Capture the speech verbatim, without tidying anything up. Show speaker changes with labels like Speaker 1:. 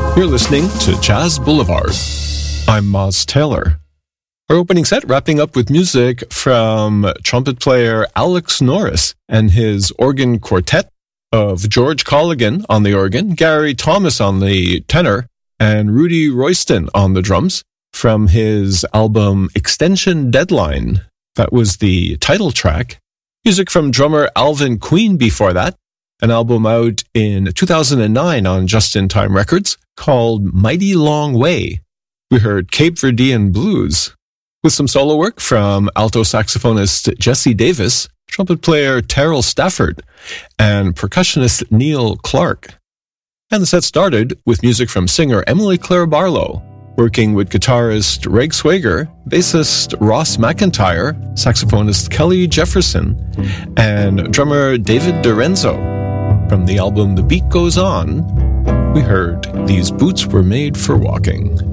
Speaker 1: You're listening to Jazz Boulevard. I'm Moz Taylor. Our opening set wrapping up with music from trumpet player Alex Norris and his organ quartet of George Colligan on the organ, Gary Thomas on the tenor, and Rudy Royston on the drums from his album Extension Deadline. That was the title track. Music from drummer Alvin Queen before that, an album out in two thousand nine on Just in Time Records called Mighty Long Way. We heard Cape Verdean Blues with some solo work from alto saxophonist Jesse Davis, trumpet player Terrell Stafford, and percussionist Neil Clark. And the set started with music from singer Emily Claire Barlow, working with guitarist Reg Swager, bassist Ross McIntyre, saxophonist Kelly Jefferson, and drummer David DiRenzo. From the album The Beat Goes On, we heard These Boots Were Made for Walking.